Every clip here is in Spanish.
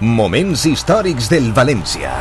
Moments històrics del València.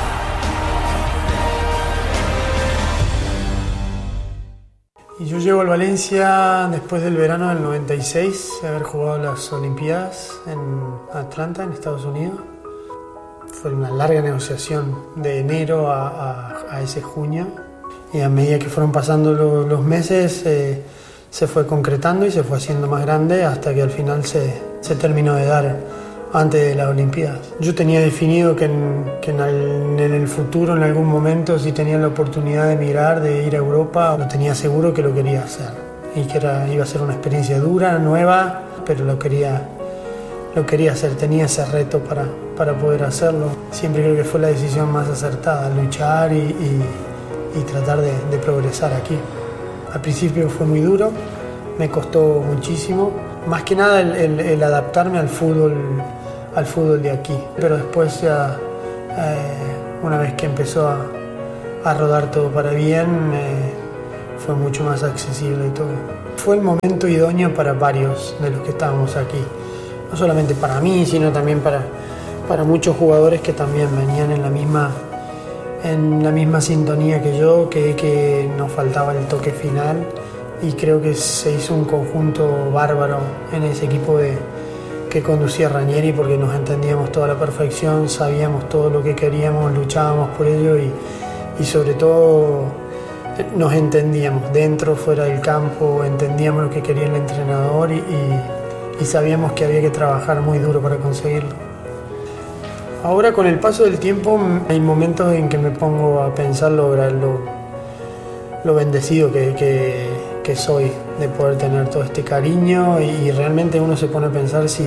Y yo llego al Valencia después del verano del 96, de haber jugado las Olimpiadas en Atlanta, en Estados Unidos. Fue una larga negociación de enero a ese junio, y a medida que fueron pasando los meses se fue concretando y se fue haciendo más grande hasta que al final se terminó de dar antes de las Olimpiadas. Yo tenía definido que en el futuro, en algún momento, si tenía la oportunidad de emigrar, de ir a Europa, lo tenía seguro que lo quería hacer. Y que iba a ser una experiencia dura, nueva, pero lo quería hacer. Tenía ese reto para poder hacerlo. Siempre creo que fue la decisión más acertada, luchar y tratar de progresar aquí. Al principio fue muy duro, me costó muchísimo. Más que nada el adaptarme al fútbol de aquí. Pero después ya, una vez que empezó a rodar todo para bien, fue mucho más accesible y todo. Fue el momento idóneo para varios de los que estábamos aquí. No solamente para mí, sino también para muchos jugadores que también venían en la misma sintonía que yo, que nos faltaba el toque final. Y creo que se hizo un conjunto bárbaro en ese equipo que conducía Ranieri, porque nos entendíamos toda la perfección, sabíamos todo lo que queríamos, luchábamos por ello y sobre todo nos entendíamos dentro, fuera del campo, entendíamos lo que quería el entrenador y sabíamos que había que trabajar muy duro para conseguirlo. Ahora, con el paso del tiempo, hay momentos en que me pongo a pensar lo bendecido que soy de poder tener todo este cariño, y realmente uno se pone a pensar si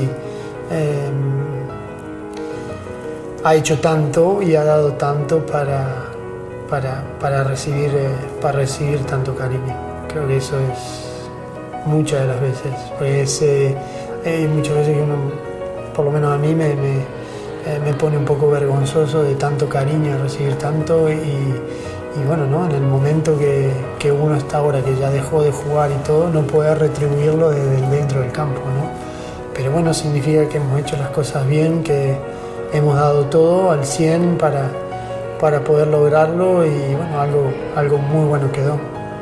ha hecho tanto y ha dado tanto para recibir tanto cariño. Creo que eso es muchas de las veces. Pues hay muchas veces que uno, por lo menos a mí, me pone un poco vergonzoso de tanto cariño, recibir tanto y bueno, ¿no? En el momento que uno está ahora, que ya dejó de jugar y todo, no poder retribuirlo desde dentro del campo, ¿no? Pero bueno, significa que hemos hecho las cosas bien, que hemos dado todo al 100 para poder lograrlo, y bueno, algo muy bueno quedó.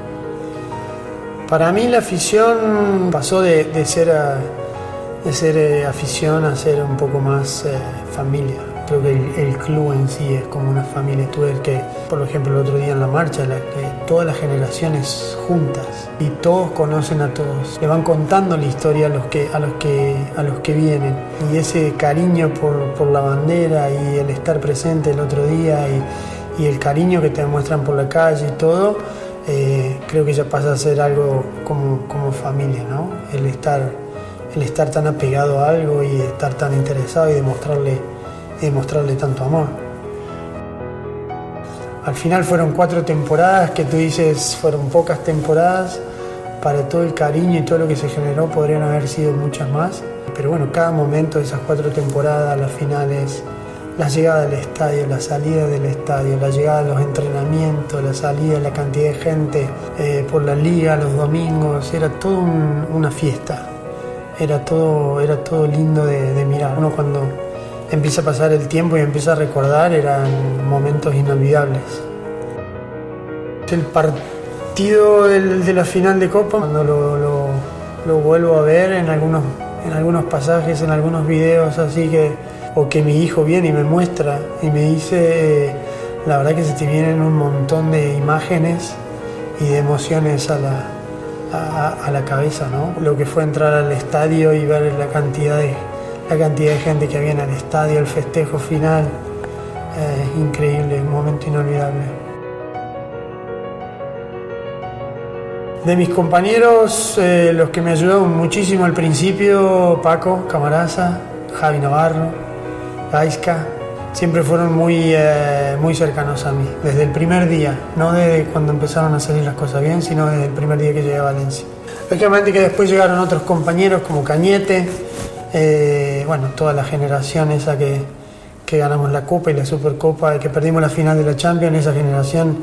Para mí la afición pasó de ser afición a ser un poco más familia. Creo que el club en sí es como una familia. Tuve que, por ejemplo, el otro día en la marcha, todas las generaciones juntas y todos conocen a todos. Le van contando la historia a los que vienen. Y ese cariño por la bandera y el estar presente el otro día y el cariño que te demuestran por la calle y todo, creo que ya pasa a ser algo como familia, ¿no? El estar tan apegado a algo y estar tan interesado y demostrarle tanto amor. Al final fueron 4 temporadas que tú dices, fueron pocas temporadas para todo el cariño y todo lo que se generó. Podrían haber sido muchas más, pero bueno, cada momento de esas 4 temporadas, las finales, la llegada del estadio, la salida del estadio, la llegada de los entrenamientos, la salida, la cantidad de gente por la liga los domingos, era todo una fiesta. Era todo lindo de mirar. Uno, cuando empieza a pasar el tiempo y empieza a recordar, eran momentos inolvidables. El partido de la final de Copa, cuando lo vuelvo a ver en algunos pasajes, en algunos videos así, o que mi hijo viene y me muestra y me dice, la verdad que se te vienen un montón de imágenes y de emociones a la cabeza, ¿no? Lo que fue entrar al estadio y ver la cantidad de gente que había en el estadio, el festejo final, increíble, un momento inolvidable. De mis compañeros, los que me ayudaron muchísimo al principio, Paco Camarasa, Javi Navarro, Gaisca, siempre fueron muy cercanos a mí, desde el primer día, no desde cuando empezaron a salir las cosas bien, sino desde el primer día que llegué a Valencia. Lógicamente que después llegaron otros compañeros como Cañete, toda la generación esa que ganamos la Copa y la Supercopa, que perdimos la final de la Champions. Esa generación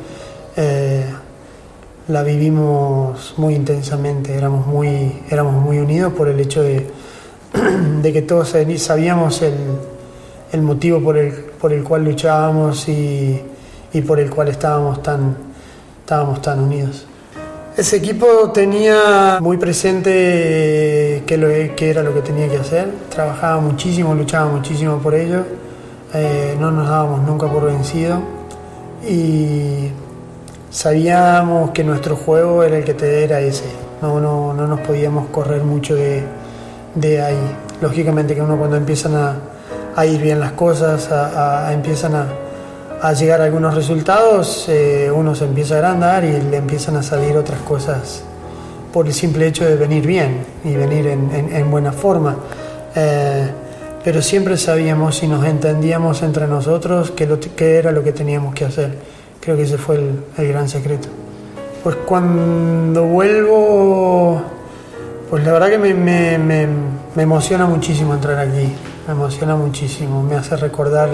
la vivimos muy intensamente, éramos muy unidos por el hecho de que todos sabíamos el motivo por el cual luchábamos y por el cual estábamos tan unidos. Ese equipo tenía muy presente qué era lo que tenía que hacer, trabajaba muchísimo, luchaba muchísimo por ello, no nos dábamos nunca por vencidos y sabíamos que nuestro juego era el que era ese, no nos podíamos correr mucho de ahí. Lógicamente que uno cuando empiezan a ir bien las cosas, empiezan a llegar a algunos resultados, uno se empieza a agrandar y le empiezan a salir otras cosas por el simple hecho de venir bien y venir en buena forma. Pero siempre sabíamos y nos entendíamos entre nosotros qué era lo que teníamos que hacer. Creo que ese fue el gran secreto. Pues cuando vuelvo, pues la verdad que me emociona muchísimo entrar aquí, me emociona muchísimo, me hace recordar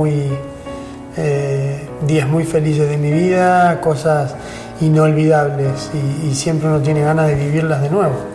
días muy felices de mi vida, cosas inolvidables y siempre uno tiene ganas de vivirlas de nuevo.